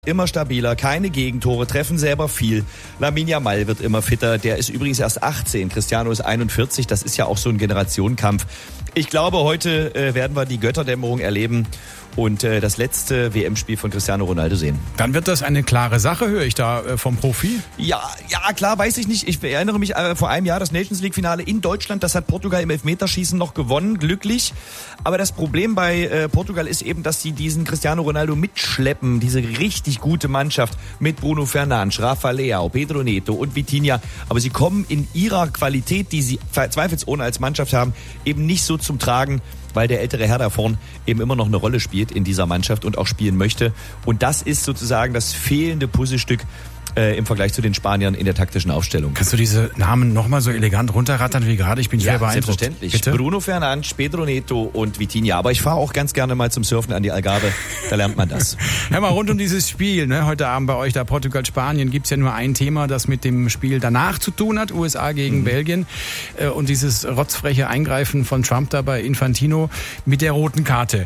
Immer stabiler, keine Gegentore, treffen selber viel. Lamine Yamal wird immer fitter, der ist übrigens erst 18, Cristiano ist 41, das ist ja auch so ein Generationenkampf. Ich glaube, heute werden wir die Götterdämmerung erleben und das letzte WM-Spiel von Cristiano Ronaldo sehen. Dann wird das eine klare Sache, höre ich da vom Profi? Ja, klar, weiß ich nicht. Ich erinnere mich vor einem Jahr, das Nations League-Finale in Deutschland, das hat Portugal im Elfmeterschießen noch gewonnen, glücklich. Aber das Problem bei Portugal ist eben, dass sie diesen Cristiano Ronaldo mitschleppen, diese richtig gute Mannschaft mit Bruno Fernandes, Rafa Leao, Pedro Neto und Vitinha. Aber sie kommen in ihrer Qualität, die sie zweifelsohne als Mannschaft haben, eben nicht so zum Tragen, weil der ältere Herr da vorn eben immer noch eine Rolle spielt in dieser Mannschaft und auch spielen möchte. Und das ist sozusagen das fehlende Puzzlestück im Vergleich zu den Spaniern in der taktischen Aufstellung. Kannst du diese Namen nochmal so elegant runterrattern wie gerade? Ich bin schwer beeindruckt. Selbstverständlich. Bitte? Bruno Fernandes, Pedro Neto und Vitinha. Aber ich fahre auch ganz gerne mal zum Surfen an die Algarve. Da lernt man das. Hör mal, rund um dieses Spiel, ne, heute Abend bei euch da Portugal-Spanien, gibt's ja nur ein Thema, das mit dem Spiel danach zu tun hat. USA gegen Belgien. Und dieses rotzfreche Eingreifen von Trump da bei Infantino mit der roten Karte.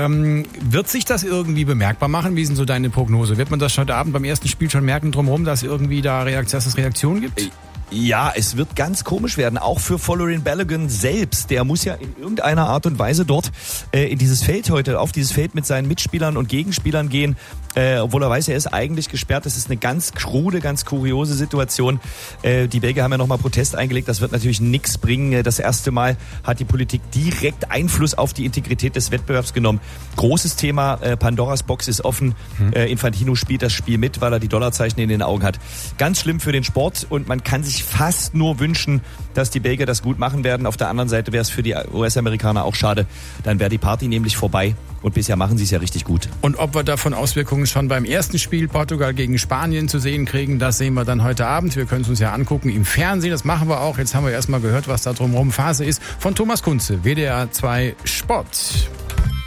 Wird sich das irgendwie bemerkbar machen? Wie ist denn so deine Prognose? Wird man das heute Abend beim ersten Spiel schon merken drumherum, dass irgendwie da dass es Reaktionen gibt? Ja, es wird ganz komisch werden, auch für Folarin Balogun selbst. Der muss ja in irgendeiner Art und Weise dort in dieses Feld heute, auf dieses Feld mit seinen Mitspielern und Gegenspielern gehen, obwohl er weiß, er ist eigentlich gesperrt. Das ist eine ganz krude, ganz kuriose Situation. Die Belgier haben ja nochmal Protest eingelegt, das wird natürlich nichts bringen. Das erste Mal hat die Politik direkt Einfluss auf die Integrität des Wettbewerbs genommen. Großes Thema, Pandoras Box ist offen. Infantino spielt das Spiel mit, weil er die Dollarzeichen in den Augen hat. Ganz schlimm für den Sport und man kann sich fast nur wünschen, dass die Belgier das gut machen werden. Auf der anderen Seite wäre es für die US-Amerikaner auch schade. Dann wäre die Party nämlich vorbei und bisher machen sie es ja richtig gut. Und ob wir davon Auswirkungen schon beim ersten Spiel Portugal gegen Spanien zu sehen kriegen, das sehen wir dann heute Abend. Wir können es uns ja angucken im Fernsehen, das machen wir auch. Jetzt haben wir erstmal gehört, was da drumherum Phase ist. Von Thomas Kunze, WDR 2 Sport.